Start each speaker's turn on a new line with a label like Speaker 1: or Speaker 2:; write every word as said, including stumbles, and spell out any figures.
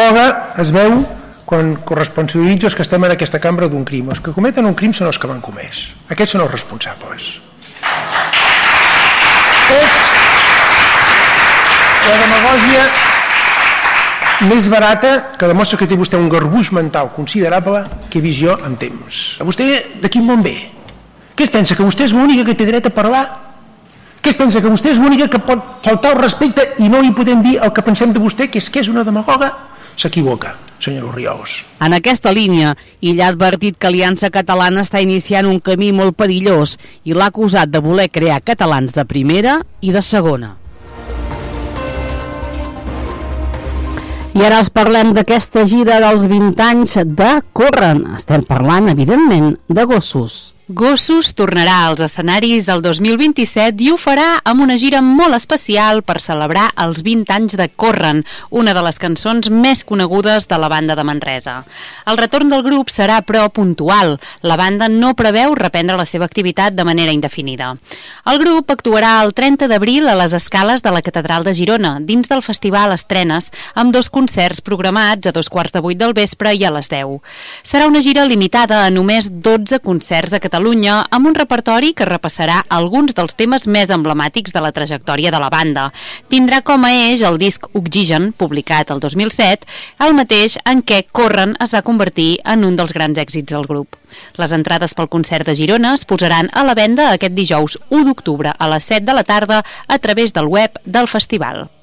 Speaker 1: demagoga es veu quan corresponsabilitzo els que estem en aquesta cambra d'un crim. Els que cometen un crim són els que van comès. Aquests són els responsables. És la demagògia més barata, que demostra que té vostè un garbuix mental considerable, que he vist jo en temps. Vostè de quin món ve? Què es pensa, que vostè és l'única que té dret a parlar? Què es pensa, que vostè és l'única que pot faltar el respecte i no hi podem dir el que pensem de vostè, que és que és una demagoga? S'equivoca, senyor Orriols.
Speaker 2: En aquesta línia, Illa ha advertit que Aliança Catalana està iniciant un camí molt perillós i l'ha acusat de voler crear catalans de primera i de segona. I ara els parlem d'aquesta gira dels vint anys de Corren. Estem parlant, evidentment, de Gossos.
Speaker 3: Gossos tornarà als escenaris el dos mil vint-i-set i ho farà amb una gira molt especial per celebrar els vint anys de Corren, una de les cançons més conegudes de la banda de Manresa. El retorn del grup serà, però, puntual. La banda no preveu reprendre la seva activitat de manera indefinida. El grup actuarà el trenta d'abril a les escales de la Catedral de Girona, dins del Festival Estrenes, amb dos concerts programats a dos quarts de vuit del vespre i a les deu. Serà una gira limitada a només dotze concerts a Catalunya, Catalunya, amb un repertori que repassarà alguns dels temes més emblemàtics de la trajectòria de la banda. Tindrà com a eix el disc Oxygen, publicat el dos mil set, el mateix en què Corren es va convertir en un dels grans èxits del grup. Les entrades pel concert de Girona es posaran a la venda aquest dijous u d'octubre a les set de la tarda a través del web del festival.